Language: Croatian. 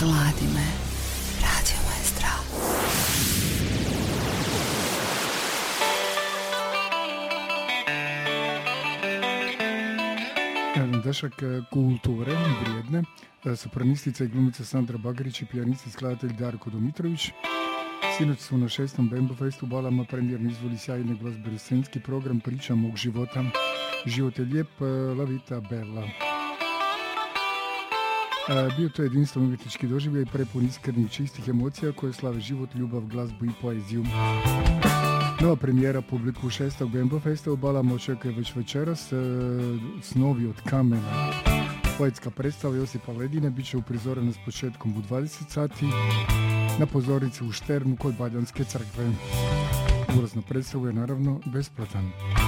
Ohladi me, Radio Maestro. Dašak kulture, vrijedne, sopranistica i glumica Sandra Bagarić i pijanist i skladatelj Darko Domitrović. Sinoć su na 6. Bembo Festu balama premijerno izvoli sjajne glazbe scenski program Priča mog života. Život je lijep, la vita bella. Bio to jedinstven umjetnički doživljaj prepun iskrenih i čistih emocija koje slave život, ljubav, glazbu i poeziju. Nova premijera publiku 6. Bembo Festa u balama očekuje već večeras Snovi od kamena. Poetska predstava Josipa Ledine bit će uprizorena s početkom u 20 sati na pozornici u Šternu kod Baljanske crkve. Ulaz na predstavu je naravno besplatan.